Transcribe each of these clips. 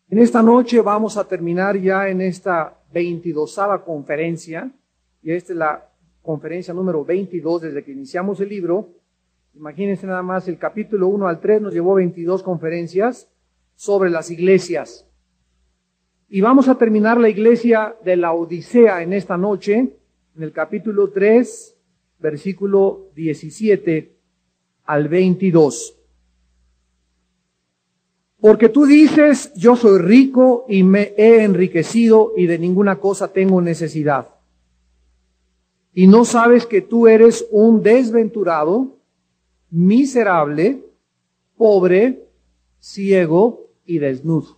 En esta noche vamos a terminar ya en esta 22ª conferencia, y esta es la conferencia número 22 desde que iniciamos el libro. Imagínense nada más, el capítulo 1 al 3 nos llevó 22 conferencias sobre las iglesias. Y vamos a terminar la iglesia de la Odisea en esta noche, en el capítulo 3, versículo 17 al 22. Porque tú dices, yo soy rico y me he enriquecido y de ninguna cosa tengo necesidad. Y no sabes que tú eres un desventurado, miserable, pobre, ciego y desnudo.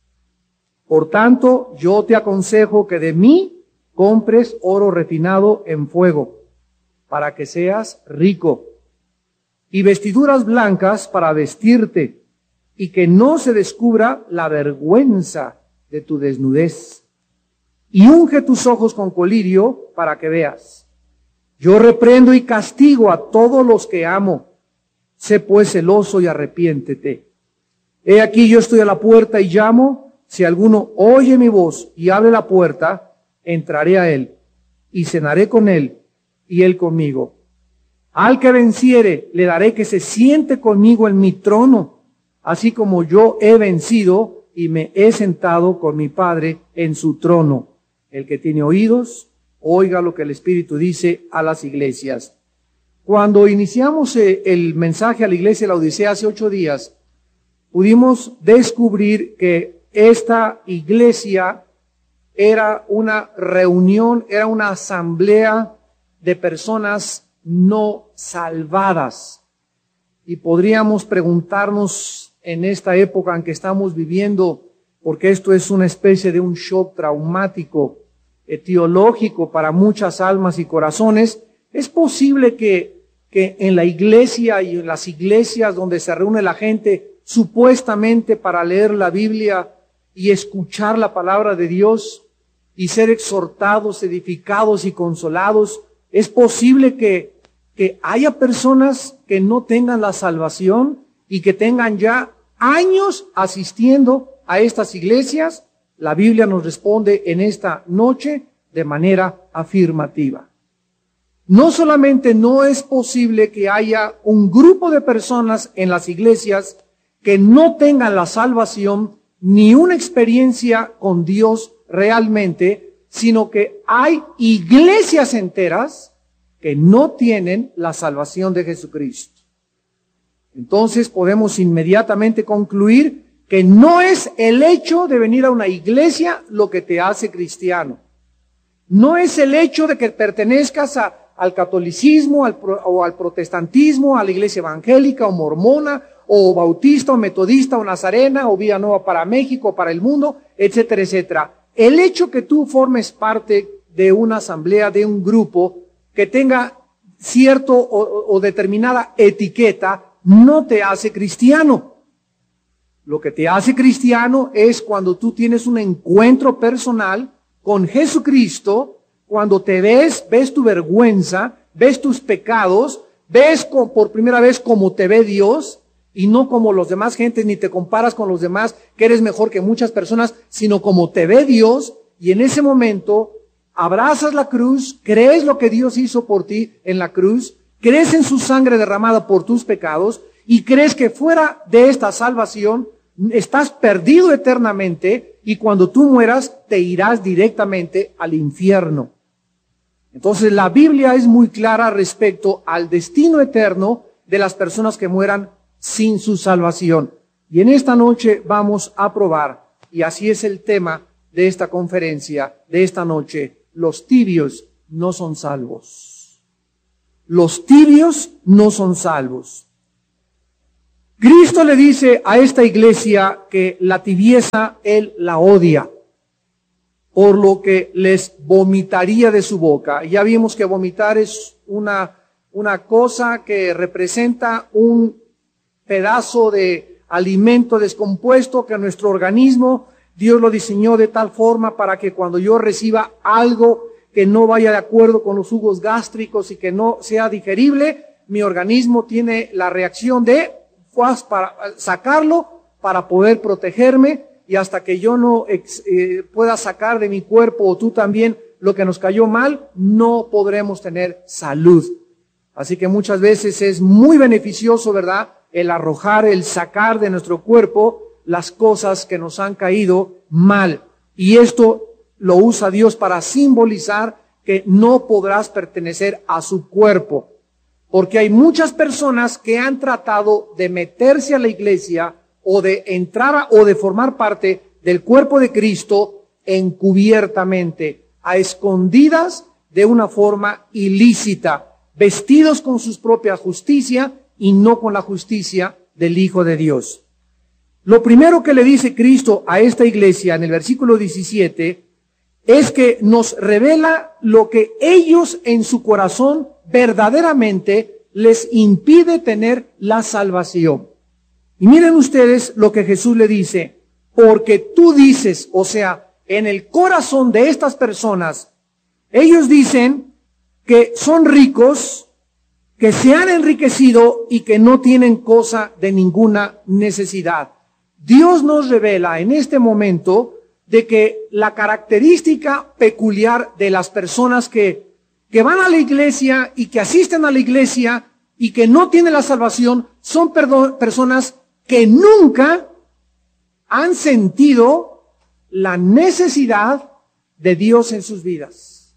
Por tanto, yo te aconsejo que de mí compres oro refinado en fuego, para que seas rico, y vestiduras blancas para vestirte, y que no se descubra la vergüenza de tu desnudez. Y unge tus ojos con colirio para que veas. Yo reprendo y castigo a todos los que amo. Sé pues celoso y arrepiéntete. He aquí yo estoy a la puerta y llamo. Si alguno oye mi voz y abre la puerta, entraré a él y cenaré con él y él conmigo. Al que venciere, le daré que se siente conmigo en mi trono, así como yo he vencido y me he sentado con mi Padre en su trono. El que tiene oídos, oiga lo que el Espíritu dice a las iglesias. Cuando iniciamos el mensaje a la iglesia de la Odisea hace 8 días, pudimos descubrir que esta iglesia era una reunión, era una asamblea de personas no salvadas. Y podríamos preguntarnos en esta época en que estamos viviendo, porque esto es una especie de un shock traumático, teológico para muchas almas y corazones, ¿es posible que en la iglesia y en las iglesias donde se reúne la gente supuestamente para leer la Biblia y escuchar la palabra de Dios y ser exhortados, edificados y consolados, es posible que haya personas que no tengan la salvación y que tengan ya años asistiendo a estas iglesias? La Biblia nos responde en esta noche de manera afirmativa. No solamente no es posible que haya un grupo de personas en las iglesias que no tengan la salvación ni una experiencia con Dios realmente, sino que hay iglesias enteras que no tienen la salvación de Jesucristo. Entonces podemos inmediatamente concluir que no es el hecho de venir a una iglesia lo que te hace cristiano. No es el hecho de que pertenezcas al catolicismo o al protestantismo, a la iglesia evangélica o mormona, o bautista o metodista o nazarena o Vía Nueva para México o para el mundo, etcétera, etcétera. El hecho que tú formes parte de una asamblea, de un grupo que tenga cierto o determinada etiqueta, no te hace cristiano. Lo que te hace cristiano es cuando tú tienes un encuentro personal con Jesucristo, cuando te ves tu vergüenza, ves tus pecados, ves por primera vez cómo te ve Dios, y no como los demás gentes, ni te comparas con los demás, que eres mejor que muchas personas, sino como te ve Dios, y en ese momento abrazas la cruz, crees lo que Dios hizo por ti en la cruz, crees en su sangre derramada por tus pecados, y crees que fuera de esta salvación estás perdido eternamente, y cuando tú mueras te irás directamente al infierno. Entonces la Biblia es muy clara respecto al destino eterno de las personas que mueran sin su salvación. Y en esta noche vamos a probar, y así es el tema de esta conferencia, de esta noche: los tibios no son salvos. Los tibios no son salvos. Cristo le dice a esta iglesia que la tibieza Él la odia, por lo que les vomitaría de su boca. Ya vimos que vomitar es una cosa que representa un pedazo de alimento descompuesto que nuestro organismo, Dios lo diseñó de tal forma para que cuando yo reciba algo que no vaya de acuerdo con los jugos gástricos y que no sea digerible, mi organismo tiene la reacción de para sacarlo para poder protegerme y hasta que yo no pueda sacar de mi cuerpo, o tú también, lo que nos cayó mal, no podremos tener salud. Así que muchas veces es muy beneficioso, ¿verdad?, el arrojar, el sacar de nuestro cuerpo las cosas que nos han caído mal. Y esto lo usa Dios para simbolizar que no podrás pertenecer a su cuerpo. Porque hay muchas personas que han tratado de meterse a la iglesia o de entrar o de formar parte del cuerpo de Cristo encubiertamente, a escondidas, de una forma ilícita, vestidos con su propia justicia y no con la justicia del Hijo de Dios. Lo primero que le dice Cristo a esta iglesia en el versículo 17 es que nos revela lo que ellos en su corazón verdaderamente les impide tener la salvación. Y miren ustedes lo que Jesús le dice: porque tú dices, o sea, en el corazón de estas personas, ellos dicen que son ricos, que se han enriquecido y que no tienen cosa de ninguna necesidad. Dios nos revela en este momento de que la característica peculiar de las personas que van a la iglesia y que asisten a la iglesia y que no tienen la salvación son personas que nunca han sentido la necesidad de Dios en sus vidas.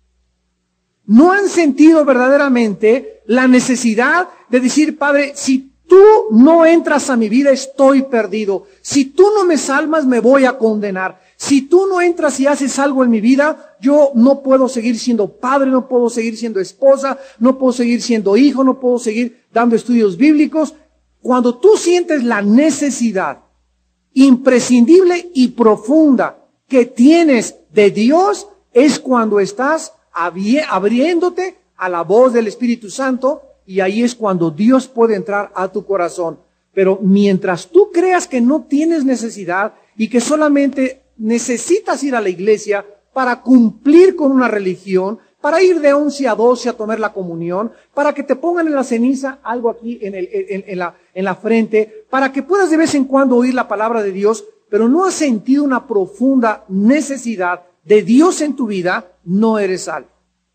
No han sentido verdaderamente la necesidad de decir: Padre, si tú no entras a mi vida, estoy perdido. Si tú no me salvas, me voy a condenar. Si tú no entras y haces algo en mi vida, yo no puedo seguir siendo padre, no puedo seguir siendo esposa, no puedo seguir siendo hijo, no puedo seguir dando estudios bíblicos. Cuando tú sientes la necesidad imprescindible y profunda que tienes de Dios, es cuando estás abriéndote a la voz del Espíritu Santo, y ahí es cuando Dios puede entrar a tu corazón. Pero mientras tú creas que no tienes necesidad y que solamente necesitas ir a la iglesia para cumplir con una religión, para ir de 11 a 12 a tomar la comunión, para que te pongan en la ceniza algo aquí en la frente, para que puedas de vez en cuando oír la palabra de Dios, pero no has sentido una profunda necesidad de Dios en tu vida, no eres salvo.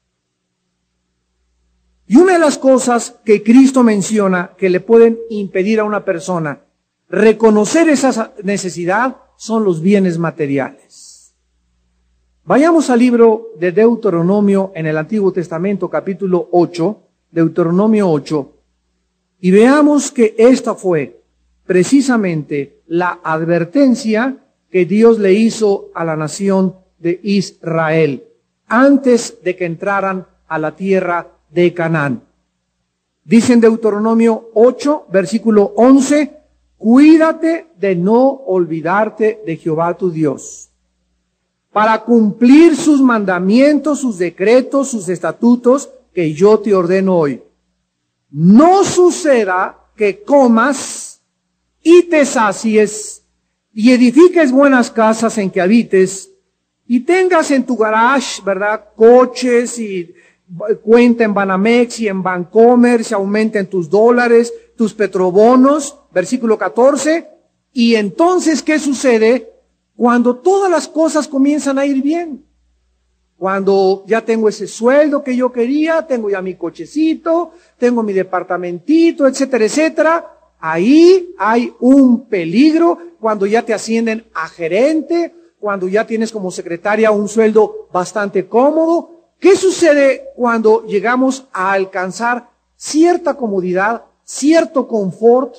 Y una de las cosas que Cristo menciona que le pueden impedir a una persona reconocer esa necesidad son los bienes materiales. Vayamos al libro de Deuteronomio en el Antiguo Testamento, capítulo 8, Deuteronomio 8, y veamos que esta fue precisamente la advertencia que Dios le hizo a la nación de Israel antes de que entraran a la tierra de Canaán. Dice en Deuteronomio 8, versículo 11, cuídate de no olvidarte de Jehová tu Dios, para cumplir sus mandamientos, sus decretos, sus estatutos que yo te ordeno hoy. No suceda que comas y te sacies y edifiques buenas casas en que habites y tengas en tu garage, ¿verdad?, coches y cuenta en Banamex y en Bancomer, se aumenten tus dólares, tus petrobonos, versículo 14, y entonces, ¿qué sucede cuando todas las cosas comienzan a ir bien? Cuando ya tengo ese sueldo que yo quería, tengo ya mi cochecito, tengo mi departamentito, etcétera, etcétera. Ahí hay un peligro cuando ya te ascienden a gerente, cuando ya tienes como secretaria un sueldo bastante cómodo. ¿Qué sucede cuando llegamos a alcanzar cierta comodidad, cierto confort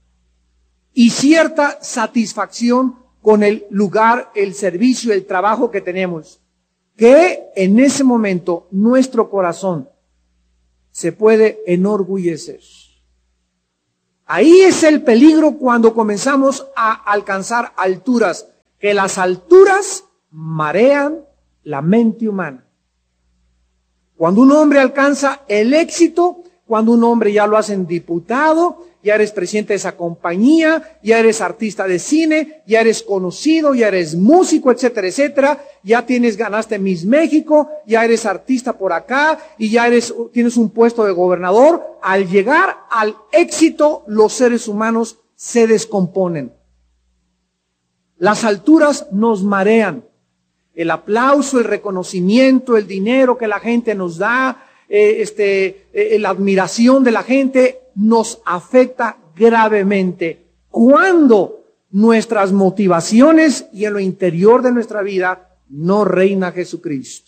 y cierta satisfacción con el lugar, el servicio, el trabajo que tenemos? Que en ese momento nuestro corazón se puede enorgullecer. Ahí es el peligro cuando comenzamos a alcanzar alturas, que las alturas marean la mente humana. Cuando un hombre alcanza el éxito, cuando un hombre ya lo hacen diputado, ya eres presidente de esa compañía, ya eres artista de cine, ya eres conocido, ya eres músico, etcétera, etcétera, ya ganaste Miss México, ya eres artista por acá y ya tienes un puesto de gobernador. Al llegar al éxito, los seres humanos se descomponen. Las alturas nos marean. El aplauso, el reconocimiento, el dinero que la gente nos da, la admiración de la gente nos afecta gravemente. Cuando nuestras motivaciones y en lo interior de nuestra vida no reina Jesucristo.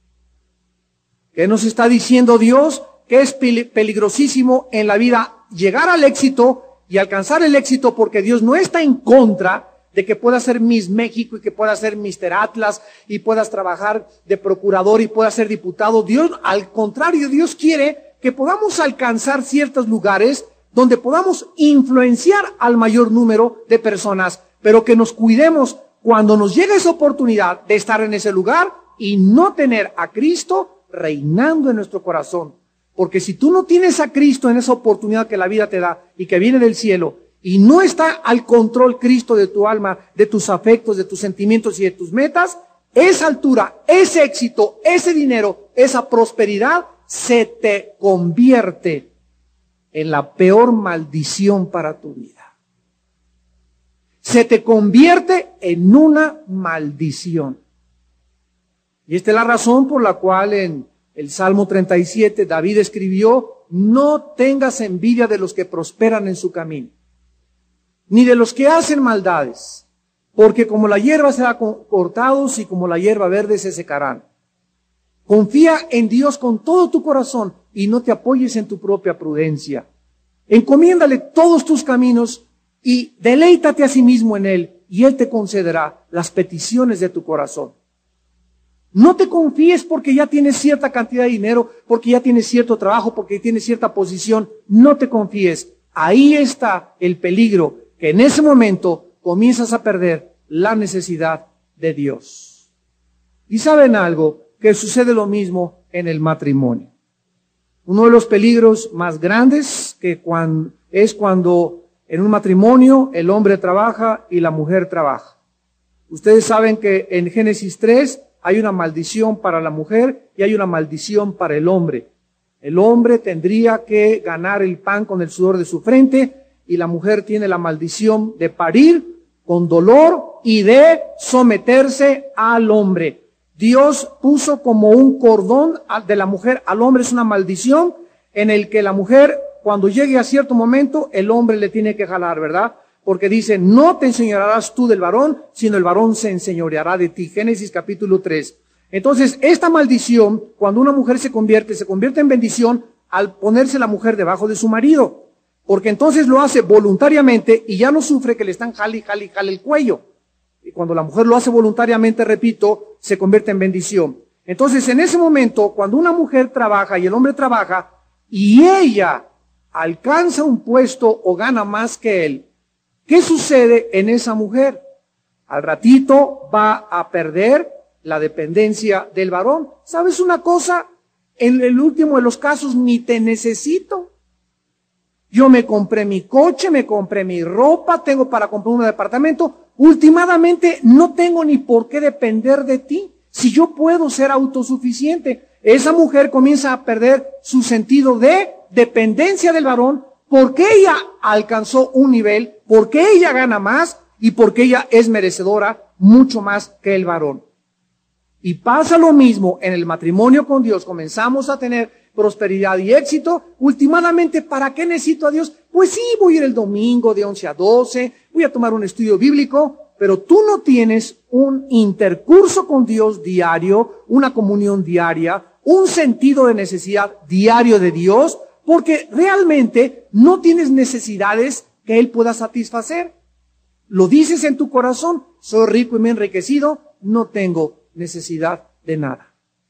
¿Qué nos está diciendo Dios? Que es peligrosísimo en la vida llegar al éxito y alcanzar el éxito, porque Dios no está en contra de que puedas ser Miss México y que puedas ser Mr. Atlas y puedas trabajar de procurador y puedas ser diputado. Dios, al contrario, Dios quiere que podamos alcanzar ciertos lugares donde podamos influenciar al mayor número de personas, pero que nos cuidemos cuando nos llegue esa oportunidad de estar en ese lugar y no tener a Cristo reinando en nuestro corazón. Porque si tú no tienes a Cristo en esa oportunidad que la vida te da y que viene del cielo, y no está al control Cristo de tu alma, de tus afectos, de tus sentimientos y de tus metas, esa altura, ese éxito, ese dinero, esa prosperidad se te convierte en la peor maldición para tu vida. Se te convierte en una maldición. Y esta es la razón por la cual en el Salmo 37 David escribió: no tengas envidia de los que prosperan en su camino, ni de los que hacen maldades, porque como la hierba serán cortados y como la hierba verde se secarán. Confía en Dios con todo tu corazón y no te apoyes en tu propia prudencia. Encomiéndale todos tus caminos y deleítate a sí mismo en Él, y Él te concederá las peticiones de tu corazón. No te confíes porque ya tienes cierta cantidad de dinero, porque ya tienes cierto trabajo, porque tienes cierta posición. No te confíes. Ahí está el peligro, que en ese momento comienzas a perder la necesidad de Dios. Y ¿saben algo? Que sucede lo mismo en el matrimonio. Uno de los peligros más grandes es cuando en un matrimonio el hombre trabaja y la mujer trabaja. Ustedes saben que en Génesis 3 hay una maldición para la mujer y hay una maldición para el hombre. El hombre tendría que ganar el pan con el sudor de su frente, y la mujer tiene la maldición de parir con dolor y de someterse al hombre. Dios puso como un cordón de la mujer al hombre, es una maldición en el que la mujer, cuando llegue a cierto momento, el hombre le tiene que jalar, ¿verdad? Porque dice: no te enseñorearás tú del varón, sino el varón se enseñoreará de ti. Génesis capítulo 3. Entonces, esta maldición, cuando una mujer se convierte en bendición al ponerse la mujer debajo de su marido. Porque entonces lo hace voluntariamente y ya no sufre que le están jale el cuello. Y cuando la mujer lo hace voluntariamente, repito, se convierte en bendición. Entonces, en ese momento, cuando una mujer trabaja y el hombre trabaja, y ella alcanza un puesto o gana más que él, ¿qué sucede en esa mujer? Al ratito va a perder la dependencia del varón. ¿Sabes una cosa? En el último de los casos, ni te necesito. Yo me compré mi coche, me compré mi ropa, tengo para comprar un departamento. Últimamente no tengo ni por qué depender de ti, si yo puedo ser autosuficiente. Esa mujer comienza a perder su sentido de dependencia del varón, porque ella alcanzó un nivel, porque ella gana más y porque ella es merecedora mucho más que el varón. Y pasa lo mismo en el matrimonio con Dios. Comenzamos a tener prosperidad y éxito. Últimamente, ¿para qué necesito a Dios? Pues sí, voy a ir el domingo de 11 a 12, voy a tomar un estudio bíblico, pero tú no tienes un intercurso con Dios diario, una comunión diaria, un sentido de necesidad diario de Dios, porque realmente no tienes necesidades que Él pueda satisfacer. Lo dices en tu corazón: soy rico y me he enriquecido, no tengo necesidad de nada.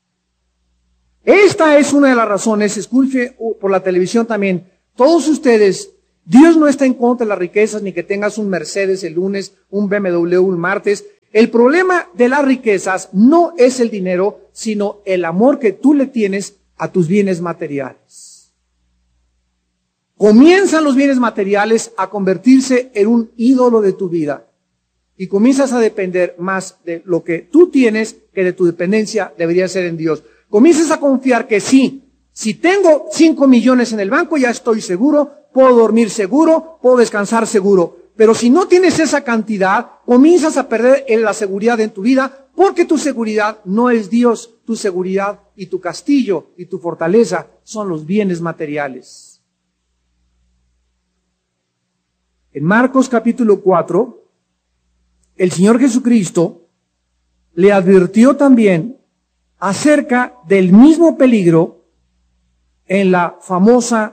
Esta es una de las razones. Escuche por la televisión también, todos ustedes, Dios no está en contra de las riquezas, ni que tengas un Mercedes el lunes, un BMW un martes. El problema de las riquezas no es el dinero, sino el amor que tú le tienes a tus bienes materiales. Comienzan los bienes materiales a convertirse en un ídolo de tu vida. Y comienzas a depender más de lo que tú tienes que de tu dependencia debería ser en Dios. Comienzas a confiar que sí, si tengo 5 millones en el banco ya estoy seguro, puedo dormir seguro, puedo descansar seguro. Pero si no tienes esa cantidad, comienzas a perder la seguridad en tu vida, porque tu seguridad no es Dios. Tu seguridad y tu castillo y tu fortaleza son los bienes materiales. En Marcos capítulo 4, el Señor Jesucristo le advirtió también acerca del mismo peligro en la famosa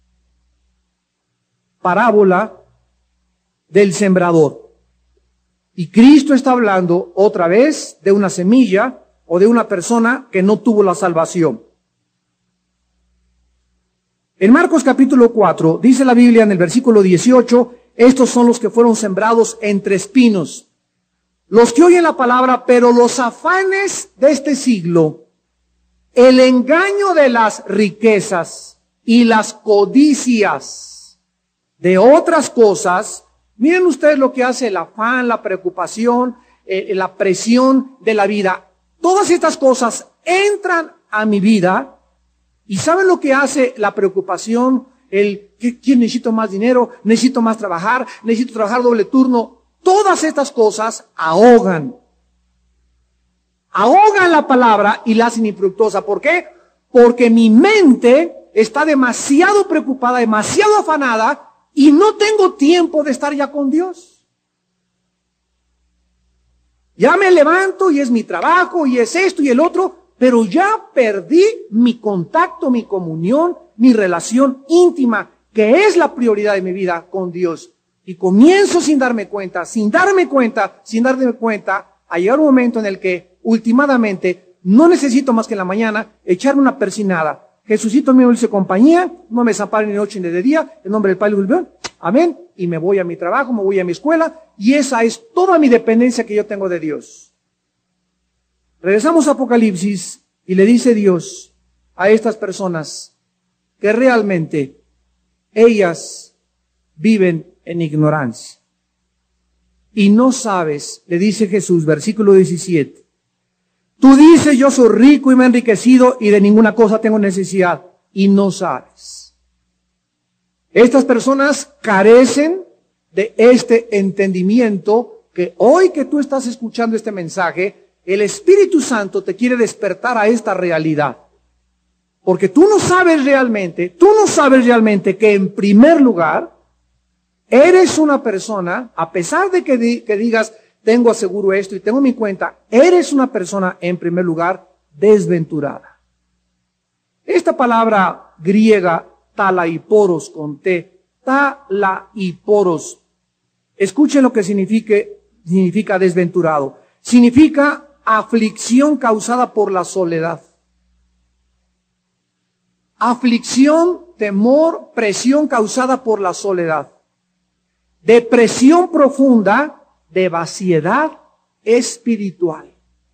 parábola del sembrador. Y Cristo está hablando otra vez de una semilla o de una persona que no tuvo la salvación. En Marcos capítulo 4, dice la Biblia en el versículo 18, estos son los que fueron sembrados entre espinos, los que oyen la palabra, pero los afanes de este siglo, el engaño de las riquezas y las codicias de otras cosas. Miren ustedes lo que hace el afán, la preocupación, la presión de la vida. Todas estas cosas entran a mi vida y ¿saben lo que hace la preocupación? ¿Quién necesito más dinero? Necesito más trabajar, necesito trabajar doble turno. Todas estas cosas ahogan la palabra y la hacen infructuosa. ¿Por qué? Porque mi mente está demasiado preocupada, demasiado afanada, y no tengo tiempo de estar ya con Dios. Ya me levanto y es mi trabajo y es esto y el otro, pero ya perdí mi contacto, mi comunión, mi relación íntima, que es la prioridad de mi vida con Dios. Y comienzo sin darme cuenta, a llegar un momento en el que últimamente no necesito más que en la mañana echarme una persinada. Jesucito mío, dulce compañía, no me desampare ni de noche ni de día, en nombre del Padre y del Hijo. Amén. Y me voy a mi trabajo, me voy a mi escuela, y esa es toda mi dependencia que yo tengo de Dios. Regresamos a Apocalipsis y le dice Dios a estas personas que realmente ellas viven en ignorancia. Y no sabes, le dice Jesús, versículo 17. Tú dices, yo soy rico y me he enriquecido y de ninguna cosa tengo necesidad. Y no sabes. Estas personas carecen de este entendimiento que hoy que tú estás escuchando este mensaje, el Espíritu Santo te quiere despertar a esta realidad. Porque tú no sabes realmente que en primer lugar, eres una persona, a pesar de que digas, tengo aseguro esto y tengo mi cuenta, eres una persona en primer lugar desventurada. Esta palabra griega, talaiporos con T, talaiporos, escuchen lo que significa desventurado. Significa aflicción causada por la soledad. Aflicción, temor, presión causada por la soledad. Depresión profunda, de vaciedad espiritual.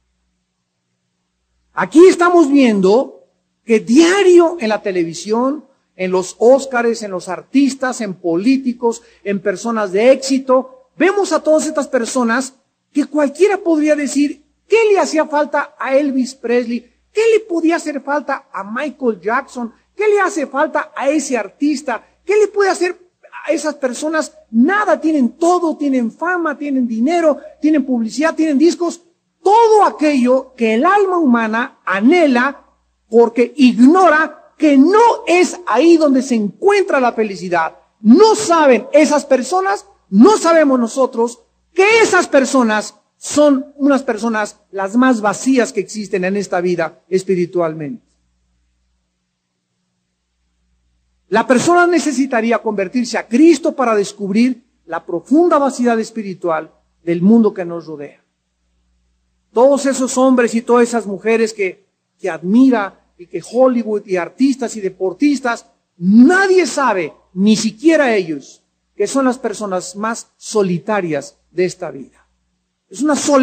Aquí estamos viendo que diario en la televisión, en los Óscares, en los artistas, en políticos, en personas de éxito, vemos a todas estas personas que cualquiera podría decir, ¿qué le hacía falta a Elvis Presley? ¿Qué le podía hacer falta a Michael Jackson? ¿Qué le hace falta a ese artista? ¿Qué le puede hacer a esas personas? Nada, tienen todo, tienen fama, tienen dinero, tienen publicidad, tienen discos, todo aquello que el alma humana anhela porque ignora que no es ahí donde se encuentra la felicidad. No saben esas personas, no sabemos nosotros que esas personas son unas personas las más vacías que existen en esta vida espiritualmente. La persona necesitaría convertirse a Cristo para descubrir la profunda vaciedad espiritual del mundo que nos rodea. Todos esos hombres y todas esas mujeres que admira y que Hollywood y artistas y deportistas, nadie sabe, ni siquiera ellos, que son las personas más solitarias de esta vida. Es una soledad